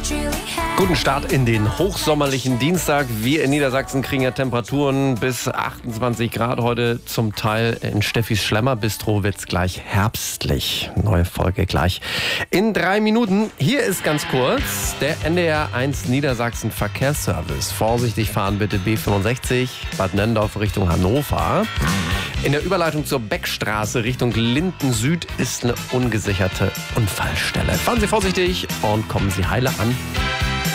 Guten Start in den hochsommerlichen Dienstag. Wir in Niedersachsen kriegen ja Temperaturen bis 28 Grad heute. Zum Teil in Steffis Schlemmer-Bistro wird's gleich herbstlich. Neue Folge gleich in 3 Minuten. Hier ist ganz kurz der NDR 1 Niedersachsen Verkehrsservice. Vorsichtig fahren bitte B65 Bad Nenndorf Richtung Hannover. In der Überleitung zur Beckstraße Richtung Linden Süd ist eine ungesicherte Unfallstelle. Fahren Sie vorsichtig und kommen Sie heile an.